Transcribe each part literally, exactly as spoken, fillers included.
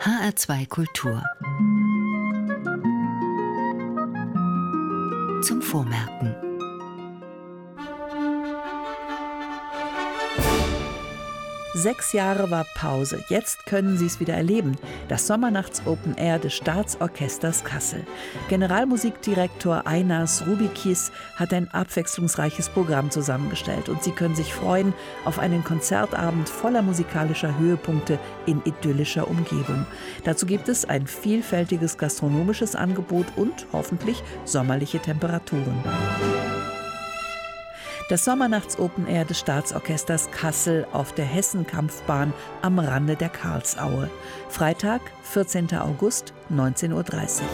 H R zwei Kultur. Zum Vormerken. Sechs Jahre war Pause. Jetzt können Sie es wieder erleben. Das Sommernachts-Open Air des Staatsorchesters Kassel. Generalmusikdirektor Einars Rubikis hat ein abwechslungsreiches Programm zusammengestellt. Und Sie können sich freuen auf einen Konzertabend voller musikalischer Höhepunkte in idyllischer Umgebung. Dazu gibt es ein vielfältiges gastronomisches Angebot und hoffentlich sommerliche Temperaturen. Das Sommernachts-Open Air des Staatsorchesters Kassel auf der Hessenkampfbahn am Rande der Karlsaue. Freitag, vierzehnten August, neunzehn Uhr dreißig.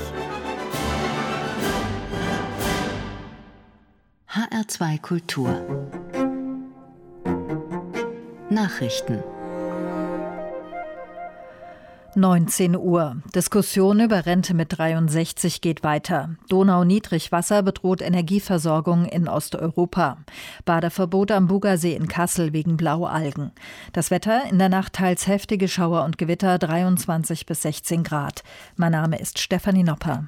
H R zwei Kultur. Nachrichten. neunzehn Uhr. Diskussion über Rente mit dreiundsechzig geht weiter. Donau-Niedrigwasser bedroht Energieversorgung in Osteuropa. Badeverbot am Bugasee in Kassel wegen Blaualgen. Das Wetter in der Nacht teils heftige Schauer und Gewitter, dreiundzwanzig bis sechzehn Grad. Mein Name ist Stefanie Nopper.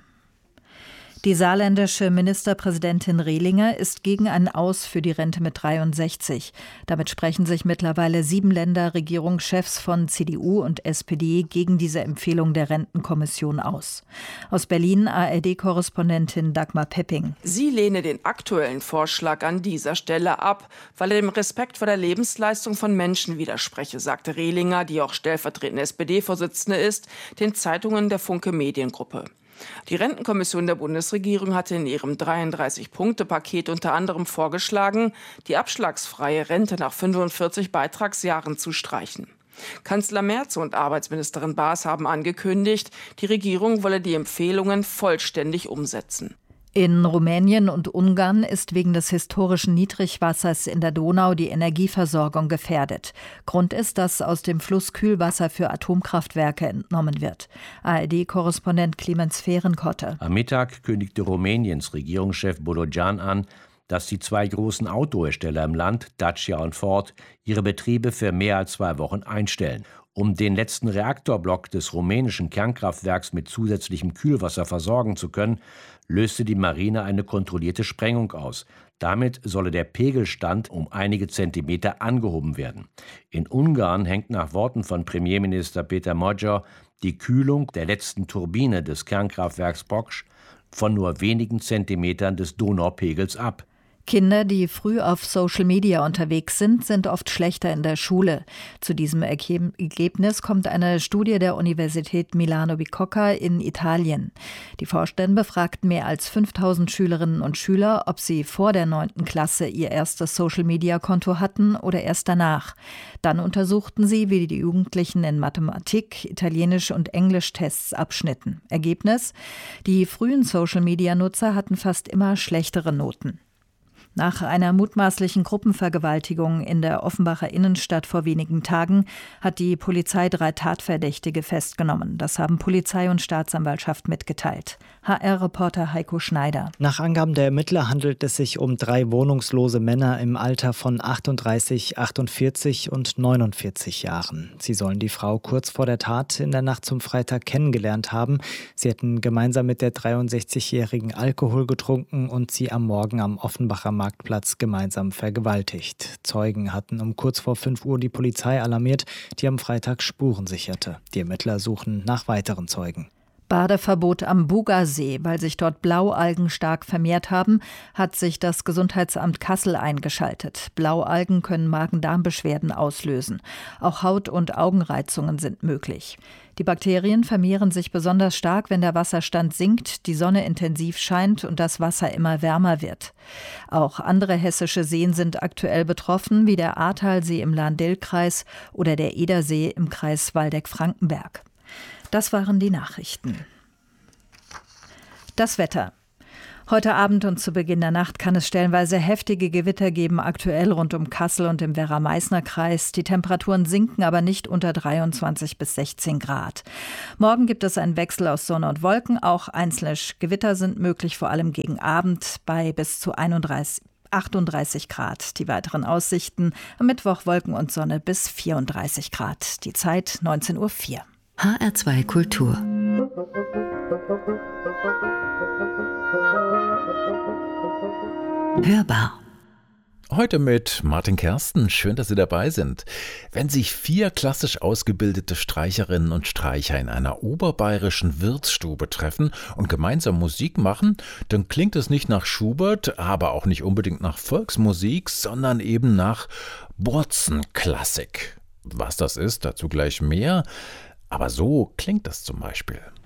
Die saarländische Ministerpräsidentin Rehlinger ist gegen ein Aus für die Rente mit dreiundsechzig. Damit sprechen sich mittlerweile sieben Länderregierungschefs von C D U und S P D gegen diese Empfehlung der Rentenkommission aus. Aus Berlin A R D-Korrespondentin Dagmar Pepping. Sie lehne den aktuellen Vorschlag an dieser Stelle ab, weil er dem Respekt vor der Lebensleistung von Menschen widerspreche, sagte Rehlinger, die auch stellvertretende S P D-Vorsitzende ist, den Zeitungen der Funke Mediengruppe. Die Rentenkommission der Bundesregierung hatte in ihrem dreiunddreißig-Punkte-Paket unter anderem vorgeschlagen, die abschlagsfreie Rente nach fünfundvierzig Beitragsjahren zu streichen. Kanzler Merz und Arbeitsministerin Baas haben angekündigt, die Regierung wolle die Empfehlungen vollständig umsetzen. In Rumänien und Ungarn ist wegen des historischen Niedrigwassers in der Donau die Energieversorgung gefährdet. Grund ist, dass aus dem Fluss Kühlwasser für Atomkraftwerke entnommen wird. A R D-Korrespondent Clemens Fehrenkotte. Am Mittag kündigte Rumäniens Regierungschef Bodogan an, dass die zwei großen Autohersteller im Land, Dacia und Ford, ihre Betriebe für mehr als zwei Wochen einstellen. Um den letzten Reaktorblock des rumänischen Kernkraftwerks mit zusätzlichem Kühlwasser versorgen zu können, löste die Marine eine kontrollierte Sprengung aus. Damit solle der Pegelstand um einige Zentimeter angehoben werden. In Ungarn hängt nach Worten von Premierminister Peter Magyar die Kühlung der letzten Turbine des Kernkraftwerks Poksch von nur wenigen Zentimetern des Donaupegels ab. Kinder, die früh auf Social Media unterwegs sind, sind oft schlechter in der Schule. Zu diesem Ergebnis kommt eine Studie der Universität Milano Bicocca in Italien. Die Forscher befragten mehr als fünftausend Schülerinnen und Schüler, ob sie vor der neunten Klasse ihr erstes Social Media Konto hatten oder erst danach. Dann untersuchten sie, wie die Jugendlichen in Mathematik, Italienisch und Englisch Tests abschnitten. Ergebnis: Die frühen Social Media Nutzer hatten fast immer schlechtere Noten. Nach einer mutmaßlichen Gruppenvergewaltigung in der Offenbacher Innenstadt vor wenigen Tagen hat die Polizei drei Tatverdächtige festgenommen. Das haben Polizei und Staatsanwaltschaft mitgeteilt. H R-Reporter Heiko Schneider. Nach Angaben der Ermittler handelt es sich um drei wohnungslose Männer im Alter von achtunddreißig, achtundvierzig und neunundvierzig Jahren. Sie sollen die Frau kurz vor der Tat in der Nacht zum Freitag kennengelernt haben. Sie hätten gemeinsam mit der dreiundsechzigjährigen Alkohol getrunken und sie am Morgen am Offenbacher Marktplatz gemeinsam vergewaltigt. Zeugen hatten um kurz vor fünf Uhr die Polizei alarmiert, die am Freitag Spuren sicherte. Die Ermittler suchen nach weiteren Zeugen. Badeverbot am Bugasee. Weil sich dort Blaualgen stark vermehrt haben, hat sich das Gesundheitsamt Kassel eingeschaltet. Blaualgen können Magen-Darm-Beschwerden auslösen. Auch Haut- und Augenreizungen sind möglich. Die Bakterien vermehren sich besonders stark, wenn der Wasserstand sinkt, die Sonne intensiv scheint und das Wasser immer wärmer wird. Auch andere hessische Seen sind aktuell betroffen, wie der Ahrtalsee im Lahn-Dill-Kreis oder der Edersee im Kreis Waldeck-Frankenberg. Das waren die Nachrichten. Das Wetter. Heute Abend und zu Beginn der Nacht kann es stellenweise heftige Gewitter geben, aktuell rund um Kassel und im Werra-Meißner-Kreis. Die Temperaturen sinken aber nicht unter dreiundzwanzig bis sechzehn Grad. Morgen gibt es einen Wechsel aus Sonne und Wolken. Auch einzelne Gewitter sind möglich, vor allem gegen Abend bei bis zu einunddreißig, achtunddreißig Grad. Die weiteren Aussichten: am Mittwoch Wolken und Sonne bis vierunddreißig Grad. Die Zeit neunzehn Uhr vier. H R zwei Kultur. Hörbar. Heute mit Martin Kersten. Schön, dass Sie dabei sind. Wenn sich vier klassisch ausgebildete Streicherinnen und Streicher in einer oberbayerischen Wirtsstube treffen und gemeinsam Musik machen, dann klingt es nicht nach Schubert, aber auch nicht unbedingt nach Volksmusik, sondern eben nach Borzenklassik. Was das ist, dazu gleich mehr. Aber so klingt das zum Beispiel.